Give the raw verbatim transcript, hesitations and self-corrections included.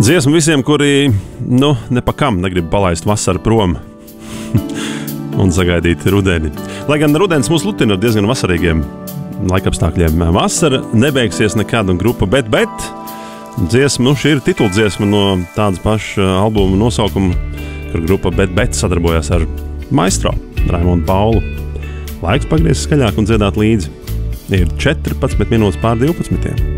Dziesma visiem, kuri, nu, nepakam negrib palaist vasaru prom un sagaidīt rudeni. Lai gan rudens mūs lutina ar diezgan vasarīgiem laikapstākļiem. Vasara nebeigsies nekad, un grupa Bet Bet dziesma, nu, šī ir tituldziesma no tādas paša albuma nosaukuma, kur grupa Bet Bet sadarbojās ar maestro Raimondu Paulu. Laiks pagriezties skaļāk un dziedāt līdzi. Ir četrpadsmit minūtes pār divpadsmitiem.